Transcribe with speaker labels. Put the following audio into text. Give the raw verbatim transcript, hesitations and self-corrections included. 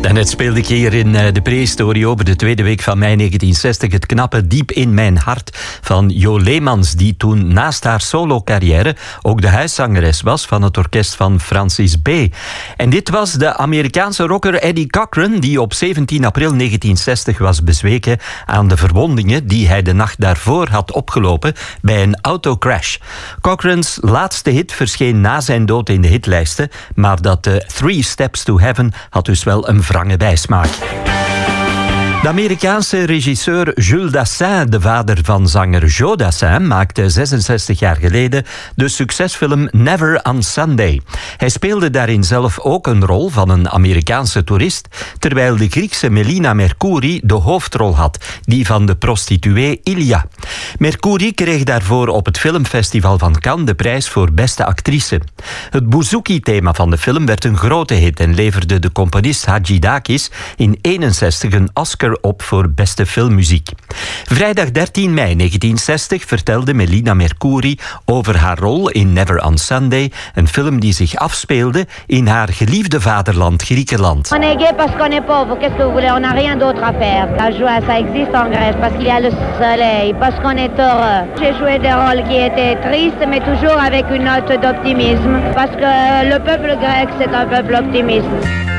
Speaker 1: Daarnet speelde ik hier in de prehistorie over de tweede week van mei negentien zestig het knappe Diep in mijn hart van Jo Leemans, die toen naast haar solo-carrière ook de huiszangeres was van het orkest van Francis B. En dit was de Amerikaanse rocker Eddie Cochran, die op zeventien april negentien zestig was bezweken aan de verwondingen die hij de nacht daarvoor had opgelopen bij een autocrash. Cochrans laatste hit verscheen na zijn dood in de hitlijsten, maar dat uh, Three Steps to Heaven had dus wel een wrange bijsmaak. De Amerikaanse regisseur Jules Dassin, de vader van zanger Joe Dassin, maakte zesenzestig jaar geleden de succesfilm Never on Sunday. Hij speelde daarin zelf ook een rol van een Amerikaanse toerist, terwijl de Griekse Melina Mercouri de hoofdrol had, die van de prostituee Ilia. Mercouri kreeg daarvoor op het filmfestival van Cannes de prijs voor beste actrice. Het bouzouki-thema van de film werd een grote hit en leverde de componist Hadjidakis in eenenzestig een Oscar op voor beste filmmuziek. Vrijdag dertien mei negentien zestig vertelde Melina Mercouri over haar rol in Never on Sunday, een film die zich afspeelde in haar geliefde vaderland Griekenland.
Speaker 2: On est gay parce qu'on est pauvre, qu'est-ce que vous voulez, on n'a rien d'autre à faire. La joie, ça existe en Grèce parce qu'il y a le soleil, parce qu'on est heureux. J'ai joué des rôles qui étaient tristes, mais toujours avec une note d'optimisme, parce que le peuple grec, c'est un peuple optimiste.